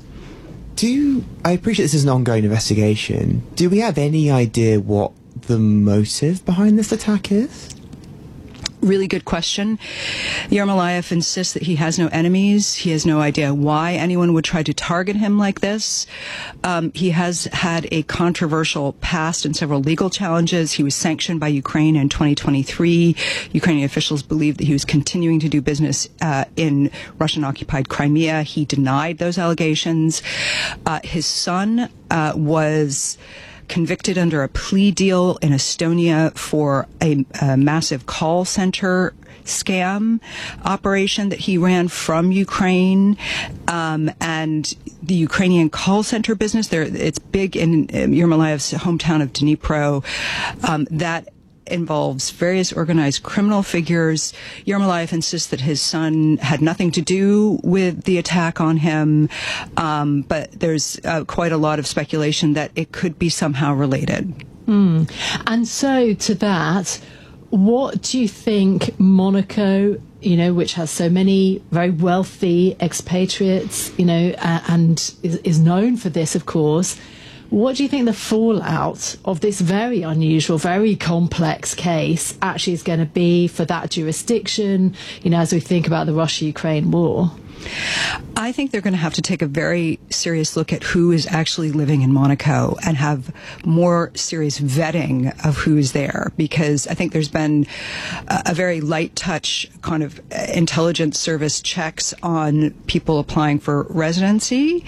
Do I appreciate this is an ongoing investigation. Do we have any idea what the motive behind this attack is? Really good question. Yermolayev insists that he has no enemies. He has no idea why anyone would try to target him like this. Um, he has had a controversial past and several legal challenges. He was sanctioned by Ukraine in twenty twenty-three. Ukrainian officials believed that he was continuing to do business uh, in Russian-occupied Crimea. He denied those allegations. Uh, his son uh, was convicted under a plea deal in Estonia for a, a massive call center scam operation that he ran from Ukraine. Um, and the Ukrainian call center business, there, it's big in um, Yermolayev's hometown of Dnipro. Um, that involves various organized criminal figures. Yermolayev insists that his son had nothing to do with the attack on him, um, but there's uh, quite a lot of speculation that it could be somehow related. Mm. And so to that, what do you think Monaco, you know, which has so many very wealthy expatriates, you know, uh, and is, is known for this, of course, what do you think the fallout of this very unusual, very complex case actually is going to be for that jurisdiction, you know, as we think about the Russia-Ukraine war? I think they're going to have to take a very serious look at who is actually living in Monaco and have more serious vetting of who is there, because I think there's been a, a very light touch kind of intelligence service checks on people applying for residency.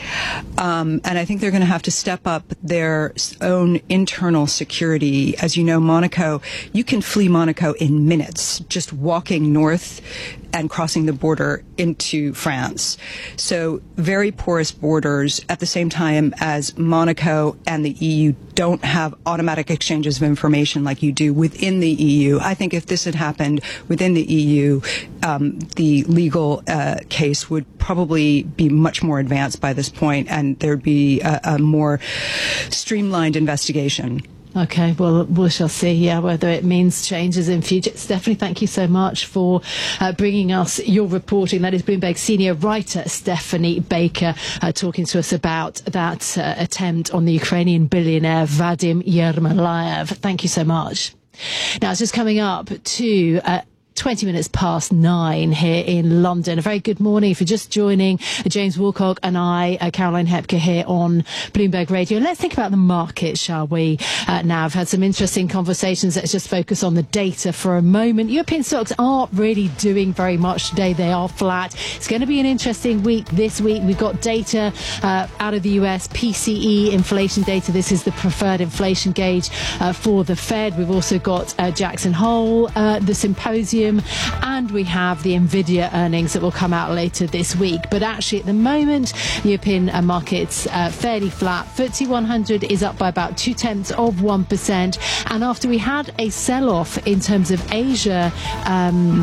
Um, and I think they're going to have to step up their own internal security. As you know, Monaco, you can flee Monaco in minutes, just walking north and crossing the border into France. So very porous borders at the same time as Monaco and the E U don't have automatic exchanges of information like you do within the E U. I think if this had happened within the E U, um, the legal uh, case would probably be much more advanced by this point, and there'd be a, a more streamlined investigation. Okay, well, we shall see, yeah, whether it means changes in future. Stephanie, thank you so much for uh, bringing us your reporting. That is Bloomberg senior writer Stephanie Baker uh, talking to us about that uh, attempt on the Ukrainian billionaire Vadim Yermolayev. Thank you so much. Now, it's just coming up to Uh, twenty minutes past nine here in London. A very good morning. If you're just joining, James Woolcock and I, uh, Caroline Hepker here on Bloomberg Radio. Let's think about the market, shall we? Uh, now, I've had some interesting conversations. Let's just focus on the data for a moment. European stocks aren't really doing very much today. They are flat. It's going to be an interesting week this week. We've got data uh, out of the U S, P C E inflation data. This is the preferred inflation gauge uh, for the Fed. We've also got uh, Jackson Hole, uh, the symposium, and we have the Nvidia earnings that will come out later this week. But actually, at the moment, European uh, markets uh, fairly flat. F T S E one hundred is up by about two tenths of one percent. And after we had a sell-off in terms of Asia, um,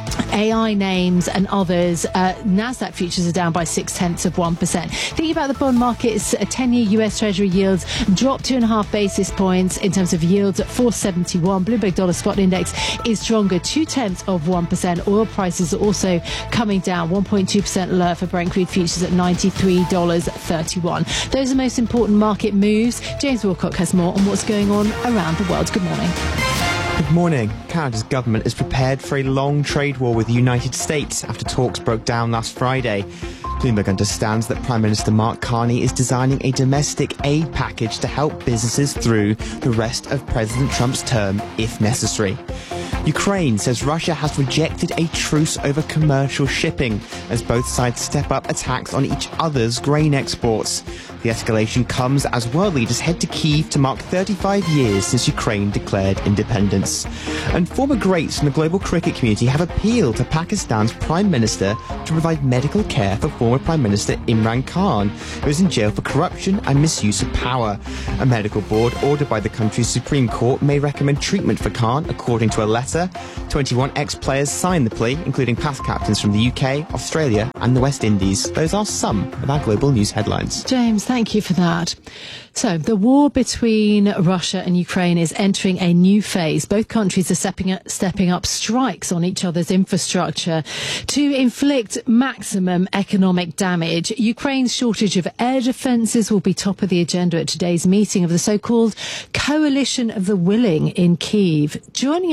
A I names and others, uh, Nasdaq futures are down by six tenths of one percent. Thinking about the bond markets, a ten-year U S Treasury yields dropped two and a half basis points in terms of yields at four seventy-one. Bloomberg Dollar Spot Index is stronger, two tenths of one percent. Oil prices are also coming down, one point two percent lower for Brent crude futures at ninety-three dollars and thirty-one cents. Those are the most important market moves. James Woolcock has more on what's going on around the world. Good morning. Good morning. Canada's government is prepared for a long trade war with the United States after talks broke down last Friday. Bloomberg understands that Prime Minister Mark Carney is designing a domestic aid package to help businesses through the rest of President Trump's term, if necessary. Ukraine says Russia has rejected a truce over commercial shipping as both sides step up attacks on each other's grain exports. The escalation comes as world leaders head to Kyiv to mark thirty-five years since Ukraine declared independence. And former greats from the global cricket community have appealed to Pakistan's Prime Minister to provide medical care for former Prime Minister Imran Khan, who is in jail for corruption and misuse of power. A medical board ordered by the country's Supreme Court may recommend treatment for Khan, according to a letter. twenty-one ex-players signed the plea, including past captains from the U K, Australia and the West Indies. Those are some of our global news headlines. James, thank you for that. So, the war between Russia and Ukraine is entering a new phase. Both countries are stepping up, stepping up strikes on each other's infrastructure to inflict maximum economic damage. Ukraine's shortage of air defences will be top of the agenda at today's meeting of the so-called Coalition of the Willing in Kyiv. Joining us now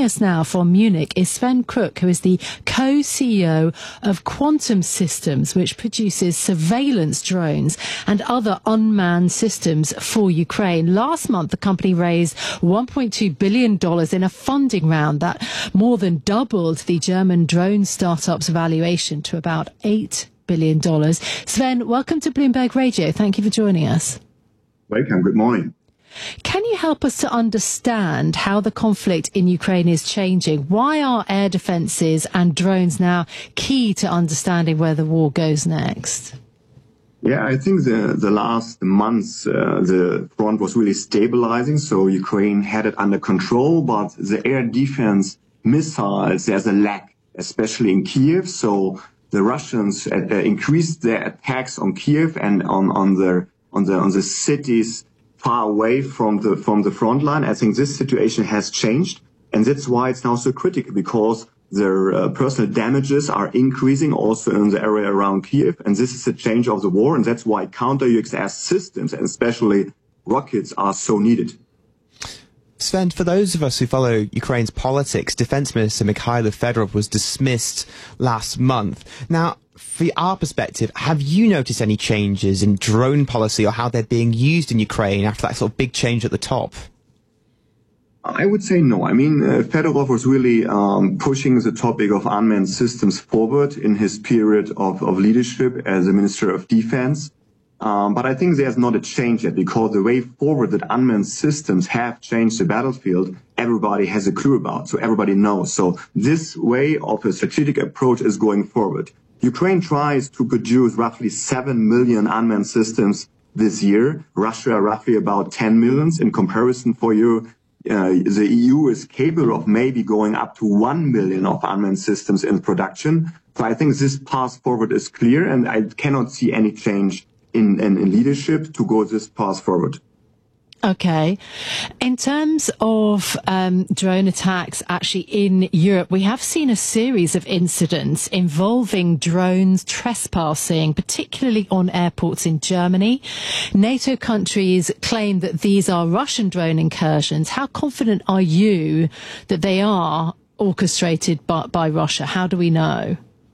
from Munich is Sven Kruk, who is the co-C E O of Quantum Systems, which produces surveillance drones and other unmanned systems for Ukraine. Last month, the company raised one point two billion dollars in a funding round that more than doubled the German drone startup's valuation to about eight billion dollars. Sven, welcome to Bloomberg Radio. Thank you for joining us. Welcome. Good morning. Can you help us to understand how the conflict in Ukraine is changing? Why are air defences and drones now key to understanding where the war goes next? Yeah, I think the, the last months, uh, the front was really stabilizing, so Ukraine had it under control, but the air defense missiles, there's a lack, especially in Kiev, so the Russians uh, increased their attacks on Kiev and on, on the on the on the cities far away from the from the front line. I think this situation has changed, and that's why it's now so critical, because their uh, personal damages are increasing also in the area around Kiev, and this is a change of the war, and that's why counter-U X S systems, and especially rockets, are so needed. Sven, for those of us who follow Ukraine's politics, Defense Minister Mikhailo Fedorov was dismissed last month. Now, from our perspective, have you noticed any changes in drone policy or how they're being used in Ukraine after that sort of big change at the top? I would say no. I mean, uh, Fedorov was really um, pushing the topic of unmanned systems forward in his period of, of leadership as a Minister of Defense. Um, but I think there's not a change yet, because the way forward that unmanned systems have changed the battlefield, everybody has a clue about, so everybody knows. So this way of a strategic approach is going forward. Ukraine tries to produce roughly seven million unmanned systems this year. Russia roughly about ten millions. In comparison, for you, uh, the E U is capable of maybe going up to one million of unmanned systems in production. So I think this path forward is clear, and I cannot see any change In, in, in leadership to go this path forward. Okay. In terms of um, drone attacks actually in Europe, we have seen a series of incidents involving drones trespassing, particularly on airports in Germany. NATO countries claim that these are Russian drone incursions. How confident are you that they are orchestrated by, by Russia? How do we know?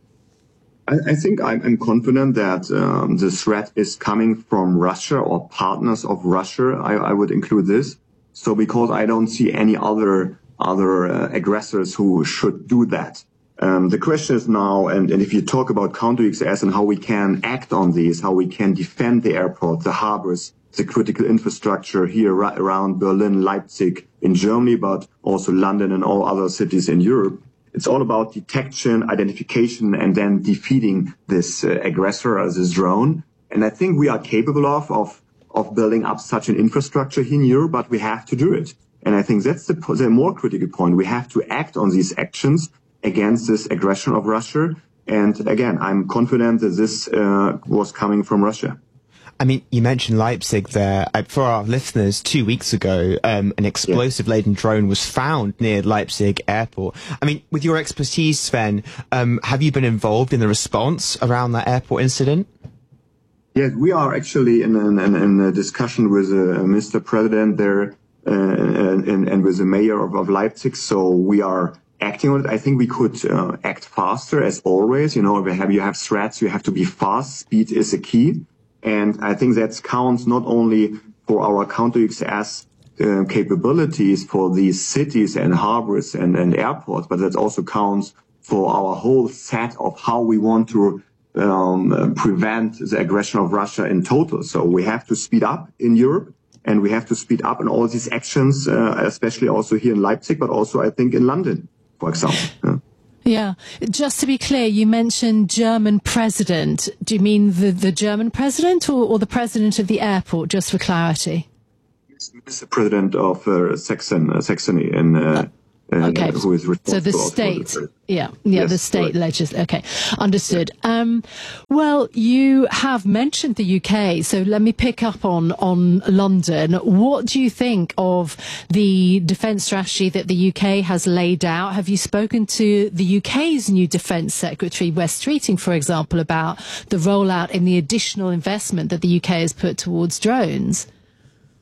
I think I'm confident that um, the threat is coming from Russia or partners of Russia. I, I would include this. So because I don't see any other other uh, aggressors who should do that. Um, the question is now, and, and if you talk about counter-U X S and how we can act on these, how we can defend the airport, the harbors, the critical infrastructure here right around Berlin, Leipzig in Germany, but also London and all other cities in Europe. It's all about detection, identification, and then defeating this uh, aggressor as this drone. And I think we are capable of, of, of building up such an infrastructure here in Europe, but we have to do it. And I think that's the, the more critical point. We have to act on these actions against this aggression of Russia. And again, I'm confident that this uh, was coming from Russia. I mean, you mentioned Leipzig there. Uh, for our listeners, two weeks ago, um, an explosive-laden yeah. drone was found near Leipzig airport. I mean, with your expertise, Sven, um, have you been involved in the response around that airport incident? Yes, we are actually in, in, in a discussion with uh, Mister President there uh, and, and with the mayor of, of Leipzig. So we are acting on it. I think we could uh, act faster, as always. You know, if you have, you have threats, you have to be fast. Speed is a key. And I think that counts not only for our counter-U X S uh, capabilities for these cities and harbors and, and airports, but that also counts for our whole set of how we want to um, prevent the aggression of Russia in total. So we have to speed up in Europe, and we have to speed up in all these actions, uh, especially also here in Leipzig, but also I think in London, for example. Yeah. Yeah. Just to be clear, you mentioned German president. Do you mean the, the German president or, or the president of the airport, just for clarity? Mister President of uh, Saxon, uh, Saxony in uh, uh, okay. who is responsible. So the state, the, yeah, yeah, yes, the state legislature. Okay, understood. Um, well, you have mentioned the U K, so let me pick up on on London. What do you think of the defence strategy that the U K has laid out? Have you spoken to the U K's new Defence Secretary, Wes Streeting, for example, about the rollout in the additional investment that the U K has put towards drones?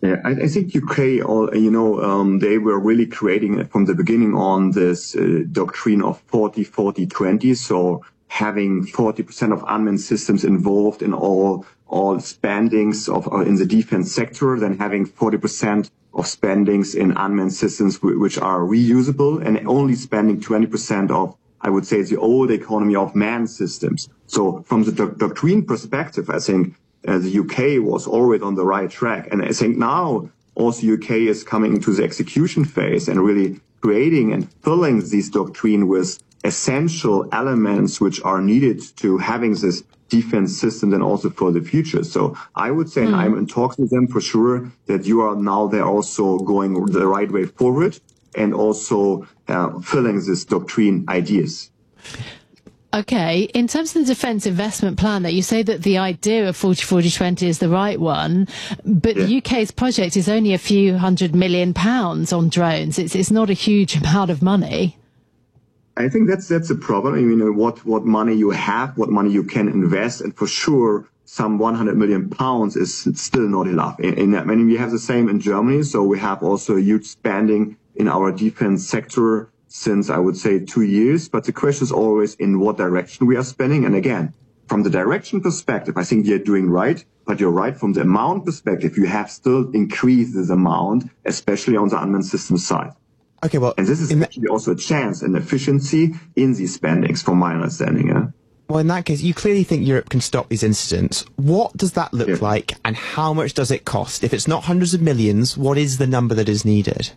Yeah, I, I think U K, all, you know, um, they were really creating it from the beginning on this uh, doctrine of forty, forty, twenty. So having forty percent of unmanned systems involved in all all spendings of uh, in the defense sector, then having forty percent of spendings in unmanned systems w- which are reusable, and only spending twenty percent of, I would say, the old economy of manned systems. So from the do- doctrine perspective, I think Uh, the U K was already on the right track. And I think now also U K is coming into the execution phase and really creating and filling this doctrine with essential elements which are needed to having this defense system and also for the future. So I would say, mm. and I'm in talks with them for sure, that you are now they're also going the right way forward and also uh, filling this doctrine ideas. Okay, in terms of the defence investment plan, that you say that the idea of forty forty twenty is the right one, but yeah. the U K's project is only a few hundred million pounds on drones. It's it's not a huge amount of money. I think that's that's a problem. I mean, what what money you have, what money you can invest, and for sure, some one hundred million pounds is still not enough. In, in I mean, we have the same in Germany, so we have also a huge spending in our defence sector since, I would say, two years. But the question is always in what direction we are spending. And again, from the direction perspective, I think you're doing right. But you're right, from the amount perspective, you have still increased this amount, especially on the unmanned systems side. Okay, well, and this is actually also a chance and efficiency in these spendings, from my understanding. Yeah? Well, in that case, you clearly think Europe can stop these incidents. What does that look yeah. like, and how much does it cost? If it's not hundreds of millions, what is the number that is needed?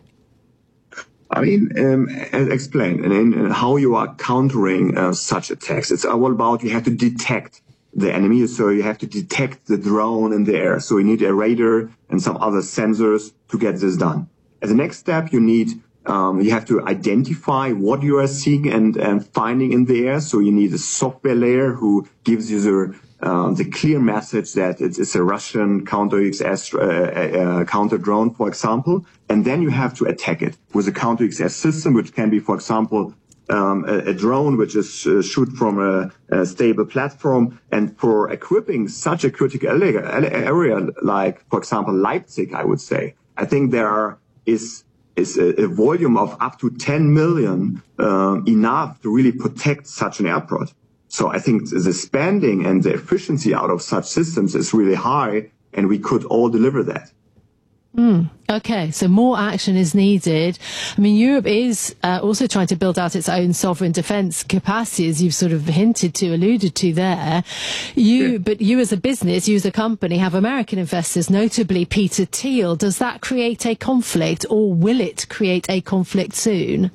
I mean, um, as explained, and, and how you are countering uh, such attacks. It's all about you have to detect the enemy, so you have to detect the drone in the air. So you need a radar and some other sensors to get this done. As a next step, you need um, you have to identify what you are seeing and, and finding in the air. So you need a software layer who gives you the Uh, the clear message that it's, it's a Russian counter X S uh, uh, counter drone, for example, and then you have to attack it with a counter X S system, which can be, for example, um, a, a drone which is uh, shoot from a, a stable platform. And for equipping such a critical area, area like, for example, Leipzig, I would say, I think there are, is is a, a volume of up to ten million um, enough to really protect such an airport. So I think the spending and the efficiency out of such systems is really high, and we could all deliver that. Mm, okay, so more action is needed. I mean, Europe is uh, also trying to build out its own sovereign defence capacity, as you've sort of hinted to, alluded to there. You, yeah. But you as a business, you as a company, have American investors, notably Peter Thiel. Does that create a conflict, or will it create a conflict soon?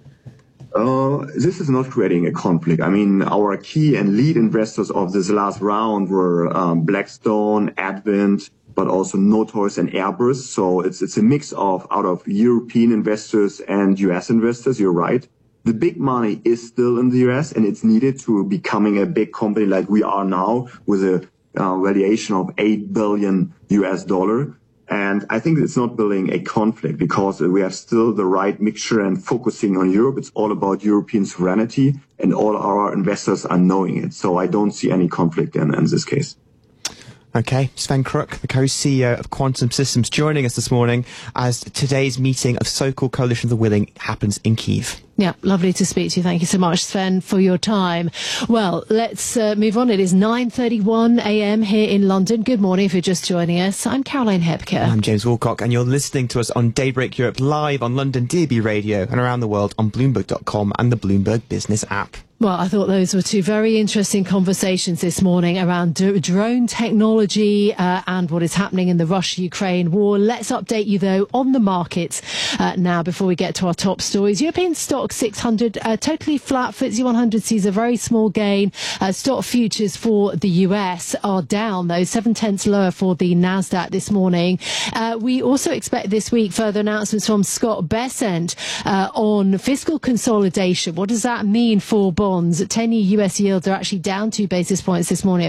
Uh, this is not creating a conflict. I mean, our key and lead investors of this last round were um, Blackstone, Advent, but also Notos and Airbus. So it's it's a mix of out of European investors and U S investors. You're right. The big money is still in the U S, and it's needed to becoming a big company like we are now with a uh, valuation of eight billion U S dollar. And I think it's not building a conflict because we have still the right mixture and focusing on Europe. It's all about European sovereignty, and all our investors are knowing it. So I don't see any conflict in, in this case. Okay, Sven Kruk, the co-C E O of Quantum Systems, joining us this morning as today's meeting of so-called Coalition of the Willing happens in Kyiv. Yeah, lovely to speak to you. Thank you so much, Sven, for your time. Well, let's uh, move on. It is nine thirty-one a m here in London. Good morning if you're just joining us. I'm Caroline Hepker. I'm James Walcock, and you're listening to us on Daybreak Europe live on London D A B Radio and around the world on Bloomberg dot com and the Bloomberg Business app. Well, I thought those were two very interesting conversations this morning around d- drone technology uh, and what is happening in the Russia-Ukraine war. Let's update you, though, on the markets uh, now before we get to our top stories. European stock six hundred uh, totally flat. F T S E one hundred sees a very small gain. Uh, stock futures for the U S are down, though, seven tenths lower for the NASDAQ this morning. Uh, we also expect this week further announcements from Scott Bessent uh, on fiscal consolidation. What does that mean for bonds? ten-year U S yields are actually down two basis points this morning.